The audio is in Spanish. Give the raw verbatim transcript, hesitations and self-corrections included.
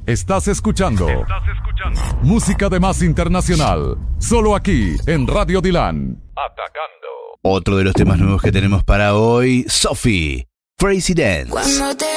Estás escuchando, Estás escuchando música de más internacional, solo aquí en Radio Dylan. Atacando. Otro de los temas nuevos que tenemos para hoy, Sophie, Crazy Dance. Cuando te